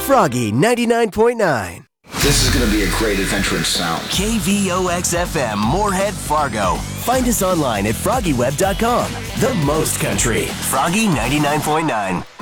Froggy 99.9. This is going to be a great adventure in sound. KVOX-FM, Moorhead, Fargo. Find us online at FroggyWeb.com. The most country. Froggy 99.9.